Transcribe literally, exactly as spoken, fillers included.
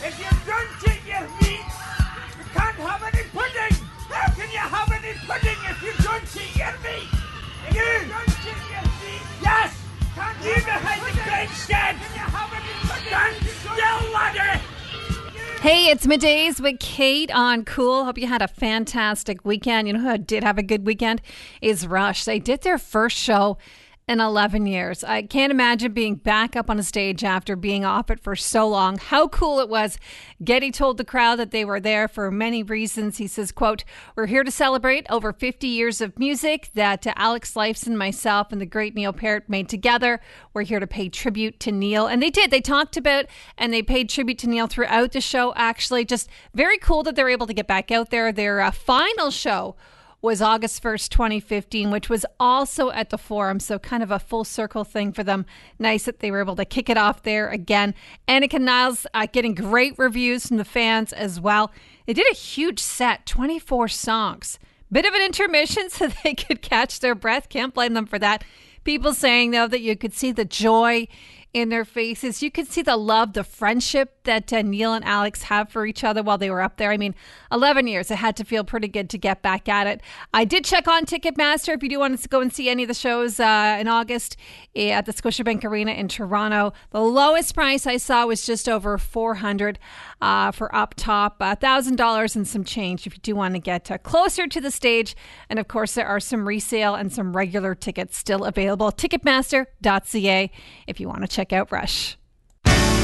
If you don't eat your meat, you can't have any pudding. How can you have any pudding if you don't eat your meat? If you don't eat your meat, yes. Can't you behind the grandstand? Can you have any pudding? Stand still, laddie. Hey, it's Middays with Kate on Cool. Hope you had a fantastic weekend. You know who did have a good weekend is Rush. They did their first show in eleven years. I can't imagine being back up on a stage after being off it for so long. How cool it was. Geddy told the crowd that they were there for many reasons. He says, quote, "We're here to celebrate over fifty years of music that uh, Alex Lifeson, myself, and the great Neil Peart made together. We're here to pay tribute to Neil." And they did. They talked about and they paid tribute to Neil throughout the show, actually. Just very cool that they're able to get back out there. Their uh, final show was August first, twenty fifteen, which was also at the Forum. So kind of a full circle thing for them. Nice that they were able to kick it off there again. Annika Niles uh, getting great reviews from the fans as well. They did a huge set, twenty-four songs. Bit of an intermission so they could catch their breath. Can't blame them for that. People saying, though, that you could see the joy in their faces. You could see the love, the friendship that uh, Neil and Alex have for each other while they were up there. I mean, eleven years, it had to feel pretty good to get back at it. I did check on Ticketmaster if you do want to go and see any of the shows uh, in August at the Scotiabank Arena in Toronto. The lowest price I saw was just over four hundred dollars uh, for up top, one thousand dollars and some change if you do want to get uh, closer to the stage. And of course, there are some resale and some regular tickets still available. Ticketmaster dot c a if you want to check out Rush.